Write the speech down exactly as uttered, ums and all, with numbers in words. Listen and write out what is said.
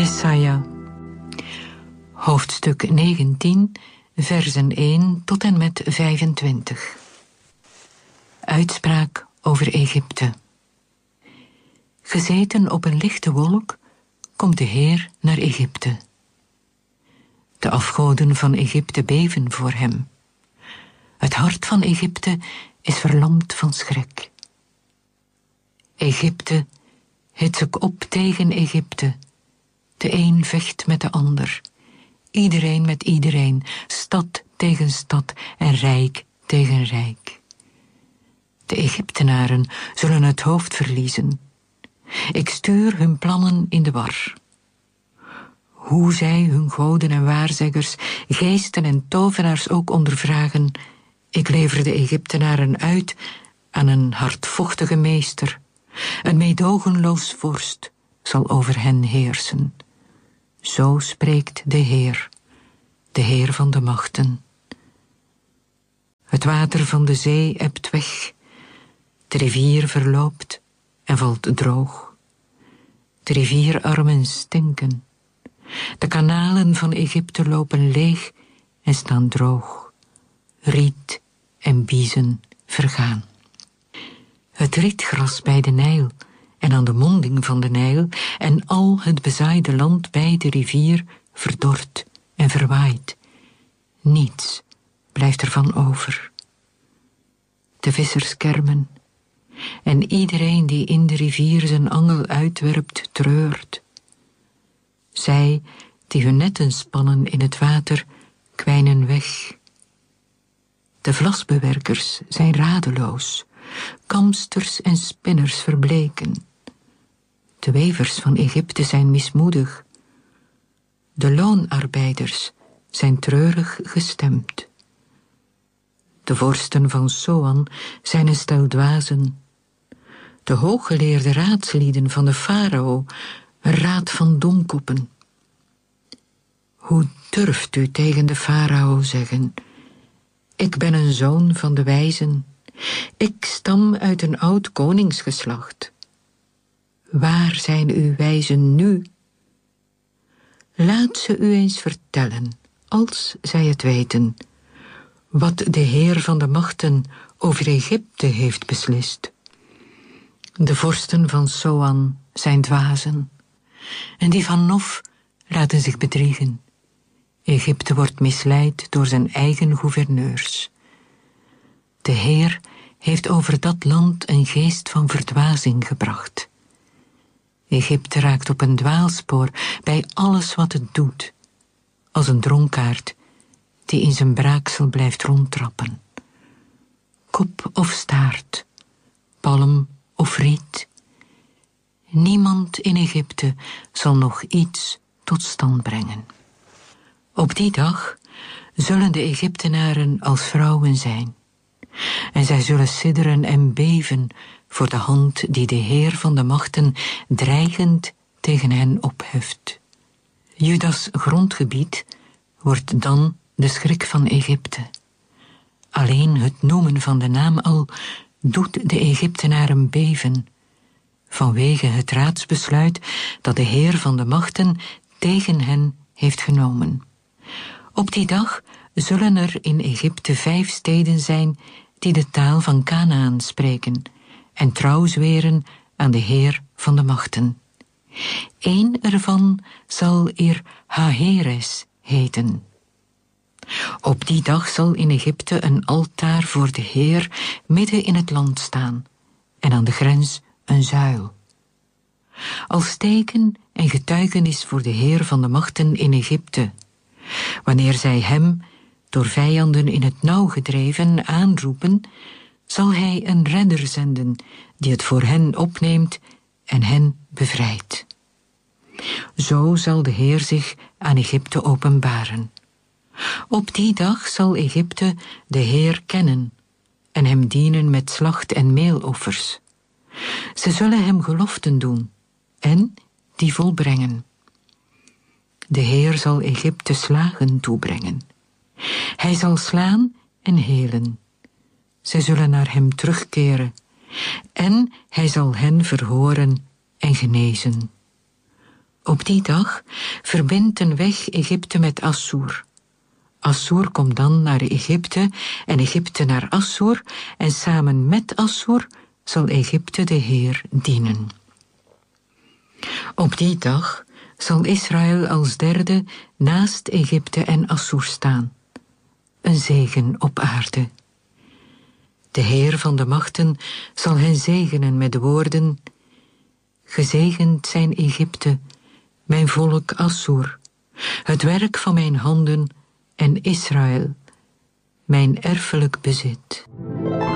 Jesaja, hoofdstuk negentien, versen één tot en met vijfentwintig. Uitspraak over Egypte. Gezeten op een lichte wolk komt de Heer naar Egypte. De afgoden van Egypte beven voor hem. Het hart van Egypte is verlamd van schrik. Egypte hits ik op tegen Egypte. De een vecht met de ander. Iedereen met iedereen, stad tegen stad en rijk tegen rijk. De Egyptenaren zullen het hoofd verliezen. Ik stuur hun plannen in de war. Hoe zij hun goden en waarzeggers, geesten en tovenaars ook ondervragen, ik lever de Egyptenaren uit aan een hardvochtige meester. Een meedogenloos vorst zal over hen heersen. Zo spreekt de Heer, de Heer van de machten. Het water van de zee ebt weg. De rivier verloopt en valt droog. De rivierarmen stinken. De kanalen van Egypte lopen leeg en staan droog. Riet en biezen vergaan. Het rietgras bij de Nijl en aan de monding van de Nijl en al het bezaaide land bij de rivier verdort en verwaait. Niets blijft ervan over. De vissers kermen en iedereen die in de rivier zijn angel uitwerpt treurt. Zij die hun netten spannen in het water kwijnen weg. De vlasbewerkers zijn radeloos, kamsters en spinners verbleken. De wevers van Egypte zijn mismoedig. De loonarbeiders zijn treurig gestemd. De vorsten van Soan zijn een stel dwazen. De hooggeleerde raadslieden van de farao, een raad van domkoppen. Hoe durft u tegen de farao zeggen: ik ben een zoon van de wijzen, ik stam uit een oud koningsgeslacht. Waar zijn uw wijzen nu? Laat ze u eens vertellen, als zij het weten, wat de Heer van de machten over Egypte heeft beslist. De vorsten van Soan zijn dwazen, en die van Nof laten zich bedriegen. Egypte wordt misleid door zijn eigen gouverneurs. De Heer heeft over dat land een geest van verdwazing gebracht. Egypte raakt op een dwaalspoor bij alles wat het doet, als een dronkaard die in zijn braaksel blijft rondtrappen. Kop of staart, palm of riet. Niemand in Egypte zal nog iets tot stand brengen. Op die dag zullen de Egyptenaren als vrouwen zijn. En zij zullen sidderen en beven voor de hand die de Heer van de machten dreigend tegen hen opheft. Judas grondgebied wordt dan de schrik van Egypte. Alleen het noemen van de naam al doet de Egyptenaren beven, vanwege het raadsbesluit dat de Heer van de machten tegen hen heeft genomen. Op die dag zullen er in Egypte vijf steden zijn die de taal van Kanaan spreken en trouw zweren aan de Heer van de machten. Eén ervan zal Ir-Haheres heten. Op die dag zal in Egypte een altaar voor de Heer midden in het land staan en aan de grens een zuil. Als teken en getuigenis voor de Heer van de machten in Egypte, wanneer zij hem, door vijanden in het nauw gedreven, aanroepen, zal hij een redder zenden die het voor hen opneemt en hen bevrijdt. Zo zal de Heer zich aan Egypte openbaren. Op die dag zal Egypte de Heer kennen en hem dienen met slacht- en meeloffers. Ze zullen hem geloften doen en die volbrengen. De Heer zal Egypte slagen toebrengen. Hij zal slaan en helen. Zij zullen naar hem terugkeren en hij zal hen verhoren en genezen. Op die dag verbindt een weg Egypte met Assur. Assur komt dan naar Egypte en Egypte naar Assur, en samen met Assur zal Egypte de Heer dienen. Op die dag zal Israël als derde naast Egypte en Assur staan. Een zegen op aarde. De Heer van de machten zal hen zegenen met de woorden: gezegend zijn Egypte, mijn volk Assur, het werk van mijn handen, en Israël, mijn erfelijk bezit.